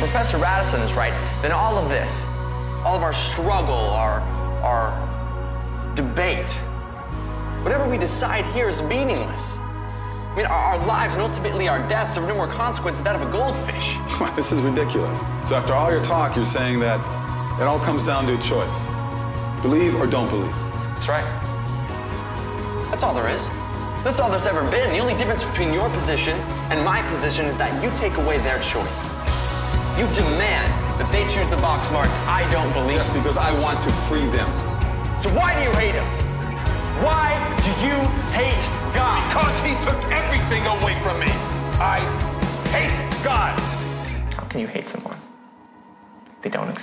Professor Radisson is right, then all of this, all of our struggle, our debate, whatever we decide here is meaningless. I mean, our lives and ultimately our deaths have no more consequence than that of a goldfish. This is ridiculous. So after all your talk, you're saying that it all comes down to a choice. Believe or don't believe. That's right. That's all there is. That's all there's ever been. The only difference between your position and my position is that you take away their choice. You demand that they choose the box marked, I don't believe. That's because I want to free them. So why do you hate him? Why do you hate God? Because he took everything away from me. I hate God. How can you hate someone? They don't exist.